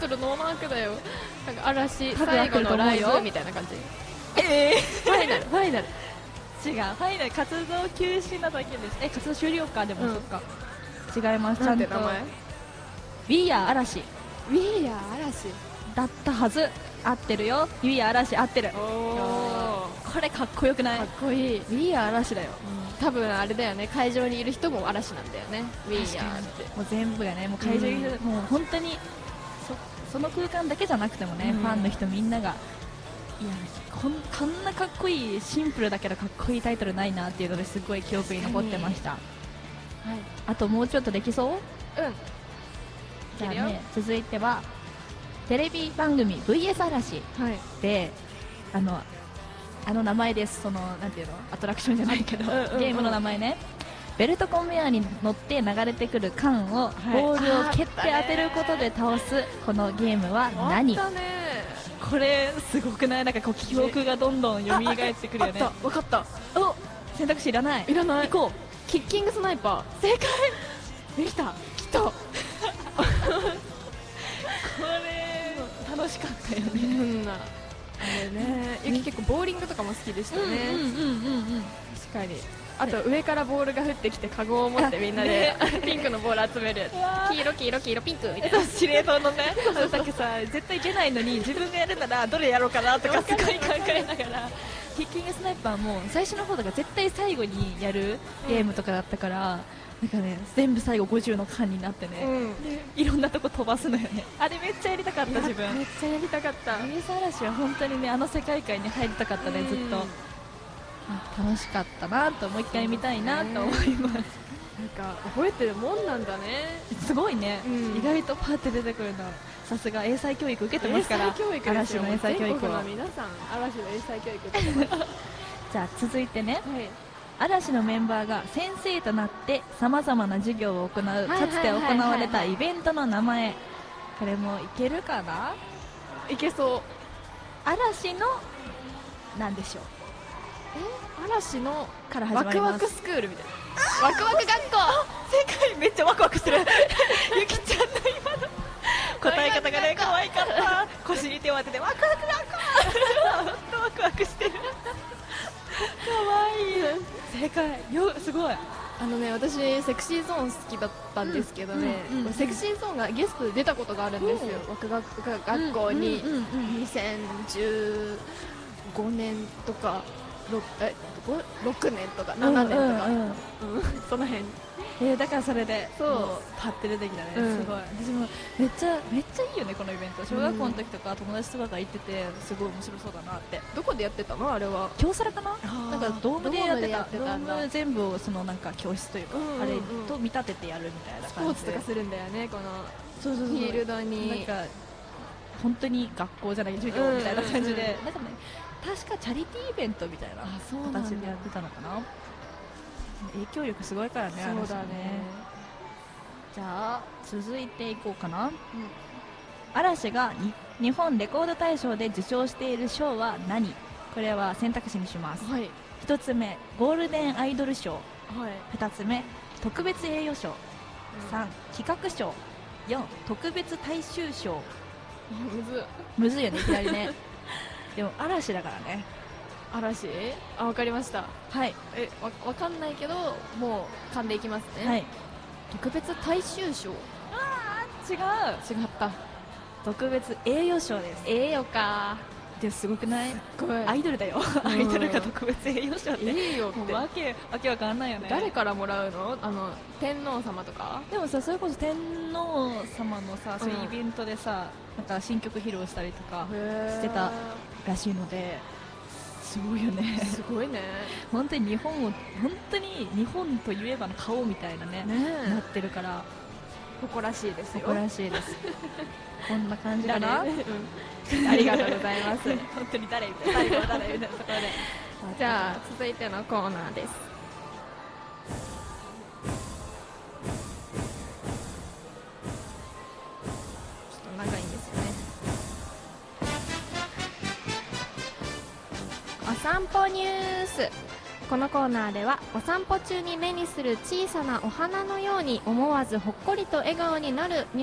トルノーマークだよ。なんか嵐最後のライブみたいな感じ。ファイナルファイナル違う、ファイナル活動休止なだけです。活動終了か。でもそっか、違います。ちゃんと名前 We Are 嵐 We Are 嵐だったはず。合ってるよ。 We Are 嵐合ってる。 おこれかっこよくない？ かっこいい。 We Are 嵐だよ。多分あれだよね、会場にいる人も嵐なんだよね。 We Are ってもう全部がね、もう会場にいる、もう本当にその空間だけじゃなくてもね、ファンの人みんなが、いやこんなかっこいい、シンプルだけどかっこいいタイトルないなっていうのですごい記憶に残ってました。あともうちょっとできそう？じゃあね、続いてはテレビ番組 VS 嵐で、あの名前です。そのなんていうの、アトラクションじゃないけど、ゲームの名前ね。ベルトコンベヤーに乗って流れてくる缶をボールを蹴って当てることで倒すこのゲームは何？これすごくない？なんかこう記憶がどんどん蘇ってくるよね。 分かった。 お、選択肢いらない。 いらない。 行こう。キッキングスナイパー。正解。できた。きっと。これ楽しかったよね。 あれね、ゆき結構ボーリングとかも好きでしたね。確かに。あと上からボールが降ってきてカゴを持ってみんなでピンクのボール集める。黄色黄色黄色ピンクみたいな。 司令塔のね、だけさ絶対いけないのに自分がやるならどれやろうかなとかすごい考えながら。キッキングスナイパーも最初の方とか絶対最後にやるゲームとかだったから、なんかね、全部最後50の缶になってね、いろんなとこ飛ばすのよね。あれめっちゃやりたかった。自分めっちゃやりたかった。 VS 嵐は本当にね、あの世界観に入りたかったね、ずっと。楽しかったなと、もう一回見たいなと思います。 なんか覚えてるもんなんだね。 すごいね、意外とパーって出てくるの。さすが英才教育受けてますから。嵐の英才教育は皆さん嵐の英才教育受けてます。 じゃあ続いてね、嵐のメンバーが先生となってさまざまな授業を行う、かつて行われたイベントの名前、これもいけるかな？ いけそう。 嵐のなんでしょう。 嵐のから始まります。 ワクワクスクールみたいな。ワクワク学校。 正解。めっちゃワクワクする。ゆきちゃんの今の答え方がね、可愛かった。腰に手を当ててワクワク学校。本当ワクワクしてる。可愛い。正解。すごい。 私セクシーゾーン好きだったんですけどね、セクシーゾーンがゲストで出たことがあるんですよ。ワクワク学校に2015年とか6年とか7年とか、その辺。 だからそれでパッて出てきたね。すごい。私もめっちゃいいよね、このイベント。小学校の時とか友達とかが行ってて、すごい面白そうだなって。 どこでやってたの？あれは京セラかな。なんかドームでやってた。ドーム全部をそのなんか教室というか、あれと見立ててやるみたいな感じで。 スポーツとかするんだよね、このフィールドに。 なんか本当に学校じゃない授業みたいな感じで、なんかね、確かチャリティーイベントみたいな形でやってたのかな。影響力すごいからね。 そうだね。 じゃあ続いていこうかな。嵐が日本レコード大賞で受賞している賞は何？これは選択肢にします。1つ目ゴールデンアイドル賞、2つ目特別栄誉賞、3企画賞、4特別大衆賞。むずいよね、いきなりね。でも嵐だからね。 嵐？わかりました。 はい。 わかんないけどもう噛んでいきますね。特別大衆賞。 違った。 特別栄誉賞です。 栄誉か。 すごくない？アイドルだよ。アイドルが特別栄誉賞って栄誉ってわけわかんないよね。 誰からもらうの？天皇様とか？ でもさ、それこそ天皇様のさ、そういうイベントでさ、なんか新曲披露したりとかしてたらしいので、すごいよね。 すごいね。 本当に日本といえばの顔みたいなね、なってるから誇らしいですよ。 誇らしいです。こんな感じかな。 ありがとうございます。 本当に誰みたいな、最後は誰みたいなところで。 じゃあ続いてのコーナーです。ちょっと長いんですよね。お散歩ニュース。このコーナーではお散歩中に目にする小さなお花のように思わずほっこりと笑顔になるニュース